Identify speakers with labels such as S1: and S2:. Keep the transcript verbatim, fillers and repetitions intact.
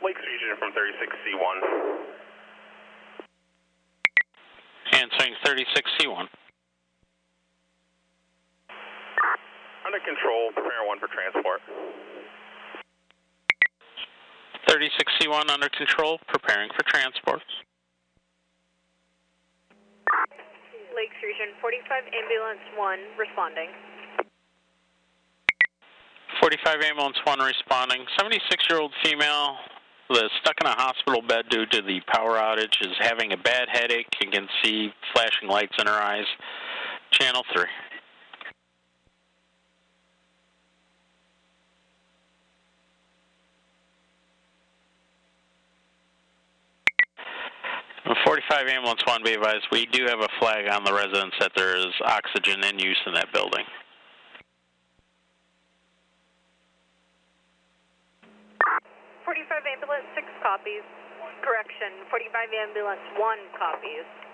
S1: Lakes Region from thirty-six C one.
S2: Answering thirty-six C one.
S1: Under control, prepare one for transport.
S2: thirty-six C one under control, preparing for transport.
S3: Lakes Region, forty-five Ambulance one responding.
S2: forty-five Ambulance one responding. seventy-six-year-old female that is stuck in a hospital bed due to the power outage is having a bad headache and can see flashing lights in her eyes. Channel three. forty-five Ambulance one, be advised, we do have a flag on the residence that there is oxygen in use in that building.
S3: forty-five Ambulance six copies. Correction, forty-five Ambulance one copies.